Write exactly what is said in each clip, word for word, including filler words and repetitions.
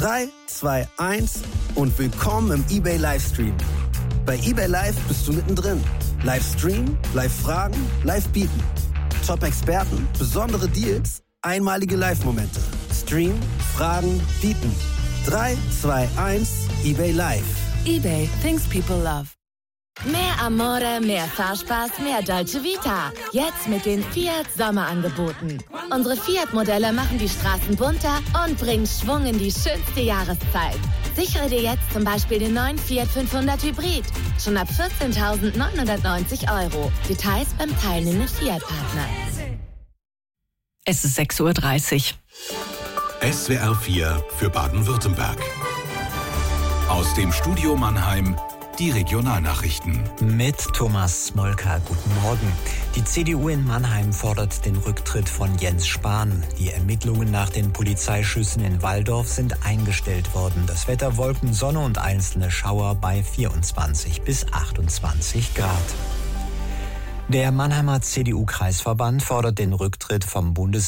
drei, zwei, eins und willkommen im eBay Livestream. Bei eBay Live bist du mittendrin. Livestream, Live-Fragen, Live-Bieten. Top-Experten, besondere Deals, einmalige Live-Momente. Stream, Fragen, Bieten. drei, zwei, eins, eBay Live. eBay, things people love. Mehr Amore, mehr Fahrspaß, mehr Dolce Vita. Jetzt mit den Fiat Sommerangeboten. Unsere Fiat-Modelle machen die Straßen bunter und bringen Schwung in die schönste Jahreszeit. Sichere dir jetzt zum Beispiel den neuen Fiat fünfhundert Hybrid. Schon ab vierzehntausendneunhundertneunzig Euro. Details beim teilnehmenden Fiat-Partner. Es ist sechs Uhr dreißig. S W R vier für Baden-Württemberg. Aus dem Studio Mannheim die Regionalnachrichten. Mit Thomas Smolka, guten Morgen. Die C D U in Mannheim fordert den Rücktritt von Jens Spahn. Die Ermittlungen nach den Polizeischüssen in Walldorf sind eingestellt worden. Das Wetter Wolken, Sonne und einzelne Schauer bei vierundzwanzig bis achtundzwanzig Grad. Der Mannheimer C D U-Kreisverband fordert den Rücktritt vom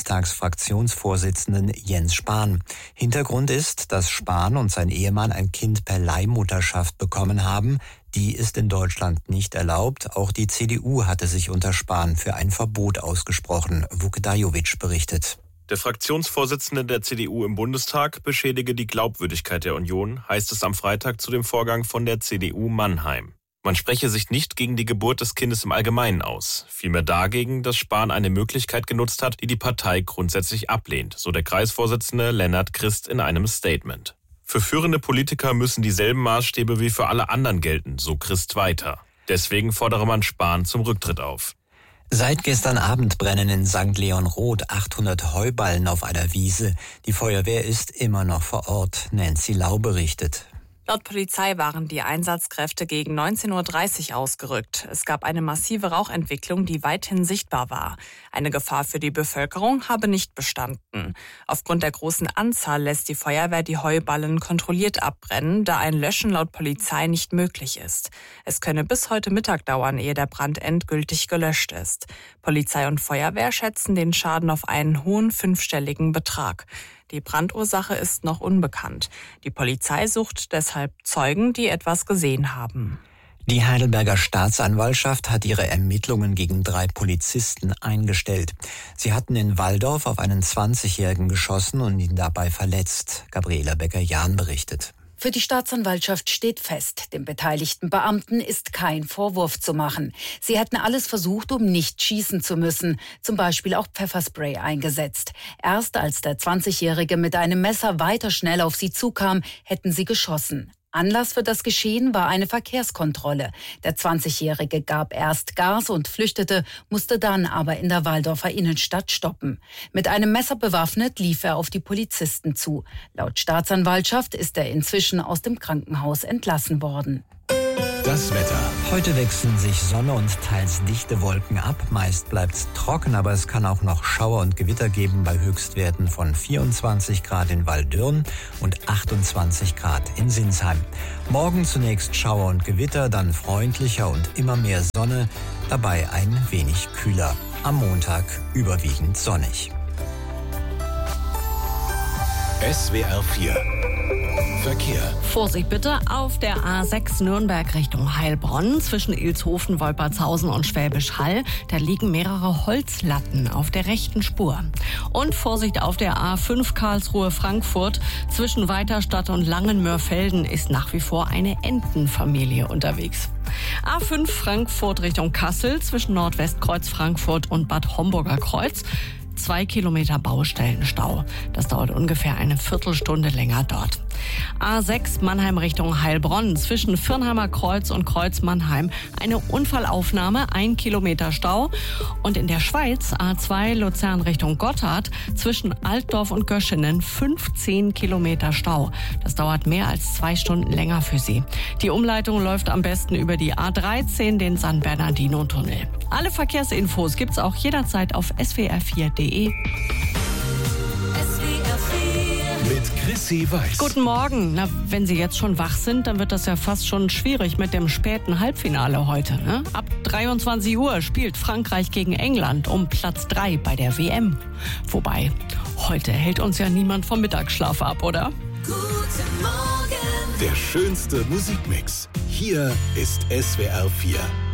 Bundestagsfraktionsvorsitzenden Jens Spahn. Hintergrund ist, dass Spahn und sein Ehemann ein Kind per Leihmutterschaft bekommen haben. Die ist in Deutschland nicht erlaubt. Auch die C D U hatte sich unter Spahn für ein Verbot ausgesprochen. Vuke Dajovic berichtet. Der Fraktionsvorsitzende der C D U im Bundestag beschädige die Glaubwürdigkeit der Union, heißt es am Freitag zu dem Vorgang von der C D U Mannheim. Man spreche sich nicht gegen die Geburt des Kindes im Allgemeinen aus, vielmehr dagegen, dass Spahn eine Möglichkeit genutzt hat, die die Partei grundsätzlich ablehnt, so der Kreisvorsitzende Lennart Christ in einem Statement. Für führende Politiker müssen dieselben Maßstäbe wie für alle anderen gelten, so Christ weiter. Deswegen fordere man Spahn zum Rücktritt auf. Seit gestern Abend brennen in Sankt Leon Roth achthundert Heuballen auf einer Wiese. Die Feuerwehr ist immer noch vor Ort. Nancy Lau berichtet. Laut Polizei waren die Einsatzkräfte gegen neunzehn Uhr dreißig ausgerückt. Es gab eine massive Rauchentwicklung, die weithin sichtbar war. Eine Gefahr für die Bevölkerung habe nicht bestanden. Aufgrund der großen Anzahl lässt die Feuerwehr die Heuballen kontrolliert abbrennen, da ein Löschen laut Polizei nicht möglich ist. Es könne bis heute Mittag dauern, ehe der Brand endgültig gelöscht ist. Polizei und Feuerwehr schätzen den Schaden auf einen hohen fünfstelligen Betrag. Die Brandursache ist noch unbekannt. Die Polizei sucht deshalb Zeugen, die etwas gesehen haben. Die Heidelberger Staatsanwaltschaft hat ihre Ermittlungen gegen drei Polizisten eingestellt. Sie hatten in Walldorf auf einen zwanzigjährigen geschossen und ihn dabei verletzt. Gabriela Becker-Jahn berichtet. Für die Staatsanwaltschaft steht fest, dem beteiligten Beamten ist kein Vorwurf zu machen. Sie hätten alles versucht, um nicht schießen zu müssen, zum Beispiel auch Pfefferspray eingesetzt. Erst als der zwanzigjährige mit einem Messer weiter schnell auf sie zukam, hätten sie geschossen. Anlass für das Geschehen war eine Verkehrskontrolle. Der zwanzigjährige gab erst Gas und flüchtete, musste dann aber in der Walldorfer Innenstadt stoppen. Mit einem Messer bewaffnet lief er auf die Polizisten zu. Laut Staatsanwaltschaft ist er inzwischen aus dem Krankenhaus entlassen worden. Das Wetter. Heute wechseln sich Sonne und teils dichte Wolken ab. Meist bleibt es trocken, aber es kann auch noch Schauer und Gewitter geben bei Höchstwerten von vierundzwanzig Grad in Walldürn und achtundzwanzig Grad in Sinsheim. Morgen zunächst Schauer und Gewitter, dann freundlicher und immer mehr Sonne, dabei ein wenig kühler. Am Montag überwiegend sonnig. S W R vier Verkehr. Vorsicht bitte auf der A sechs Nürnberg Richtung Heilbronn zwischen Ilshofen, Wolpertshausen und Schwäbisch Hall. Da liegen mehrere Holzlatten auf der rechten Spur. Und Vorsicht auf der A fünf Karlsruhe-Frankfurt zwischen Weiterstadt und Langenmörfelden ist nach wie vor eine Entenfamilie unterwegs. A fünf Frankfurt Richtung Kassel zwischen Nordwestkreuz Frankfurt und Bad Homburger Kreuz. Zwei Kilometer Baustellenstau. Das dauert ungefähr eine Viertelstunde länger dort. A sechs Mannheim Richtung Heilbronn zwischen Firnheimer Kreuz und Kreuz Mannheim. Eine Unfallaufnahme, ein Kilometer Stau. Und in der Schweiz A zwei Luzern Richtung Gotthard zwischen Altdorf und Göschenen fünfzehn Kilometer Stau. Das dauert mehr als zwei Stunden länger für Sie. Die Umleitung läuft am besten über die A dreizehn, den San Bernardino-Tunnel. Alle Verkehrsinfos gibt's auch jederzeit auf s w r vier punkt d e. Mit Chrissy Weiß. Guten Morgen. Na, wenn Sie jetzt schon wach sind, dann wird das ja fast schon schwierig mit dem späten Halbfinale heute. Ne? Ab dreiundzwanzig Uhr spielt Frankreich gegen England um Platz drei bei der W M. Wobei, heute hält uns ja niemand vom Mittagsschlaf ab, oder? Gute Morgen. Der schönste Musikmix. Hier ist S W R vier.